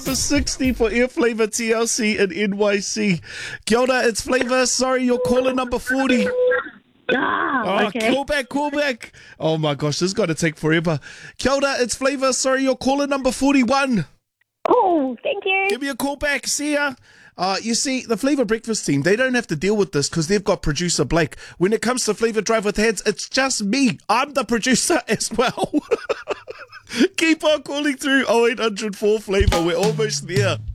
For 60 for Air Flavor TLC in NYC. Kia ora, it's Flavor. Sorry, you're caller number 40. Okay. Call back. Oh my gosh, this is going to take forever. Kia ora, it's Flavor. Sorry, you're caller number 41. Oh, thank you. Give me a call back. See ya. You see, the Flavor Breakfast team, they don't have to deal with this because they've got producer Blake. When it comes to Flavor Drive with Heads, it's just me. I'm the producer as well. Keep on calling through 0800 4 Flavor. We're almost there.